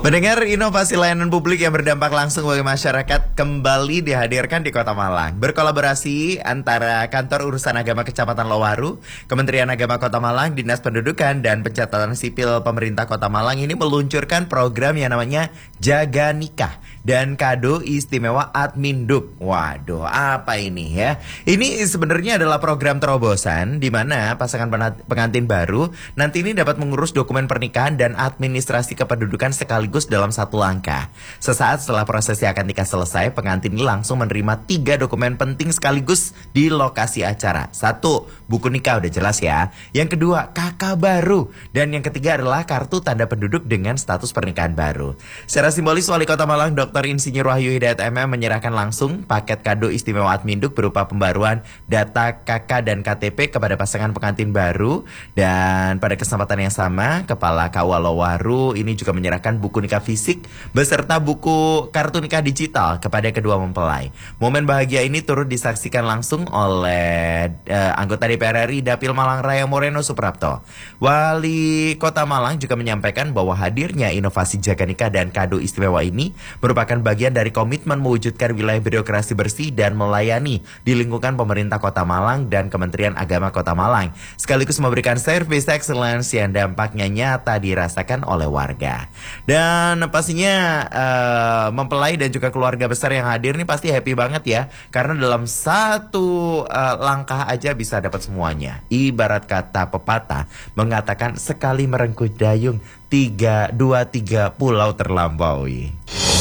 Mendengar inovasi layanan publik yang berdampak langsung bagi masyarakat kembali dihadirkan di Kota Malang. Berkolaborasi antara Kantor Urusan Agama Kecamatan Lowaru, Kementerian Agama Kota Malang, Dinas Pendudukan, dan Pencatatan Sipil Pemerintah Kota Malang ini meluncurkan program yang namanya Jaga Nikah dan Kado Istimewa Adminduk. Waduh, apa ini ya? Ini sebenarnya adalah program terobosan di mana pasangan pengantin baru nanti ini dapat mengurus dokumen pernikahan dan administrasi kependudukan sekaligus dalam satu langkah. Sesaat setelah prosesi akad nikah selesai, pengantin ini langsung menerima 3 dokumen penting sekaligus di lokasi acara. 1, buku nikah udah jelas ya. Yang kedua, kakak baru. Dan yang ketiga adalah kartu tanda penduduk dengan status pernikahan baru. Secara simbolis, Wali Kota Malang Dr. Insinyur Wahyu Hidayat MM menyerahkan langsung paket kado istimewa Adminduk berupa pembaruan data KK dan KTP kepada pasangan pengantin baru. Dan pada kesempatan yang sama, Kepala KUA Lowaru ini juga menyerahkan buku nikah fisik beserta buku kartu nikah digital kepada kedua mempelai. Momen bahagia ini turut disaksikan langsung oleh anggota DPR RI Dapil Malang Raya Moreno Suprapto. Wali Kota Malang juga menyampaikan bahwa hadirnya inovasi Jaga Nikah dan Kado Istimewa ini merupakan bagian dari komitmen mewujudkan wilayah birokrasi bersih dan melayani di lingkungan pemerintah Kota Malang dan Kementerian Agama Kota Malang, sekaligus memberikan service excellence yang dampaknya nyata dirasakan oleh warga. Dan pastinya mempelai dan juga keluarga besar yang hadir nih pasti happy banget ya, karena dalam satu langkah aja bisa dapat semuanya. Ibarat kata pepatah mengatakan sekali merengkuh dayung 2-3 pulau terlampaui.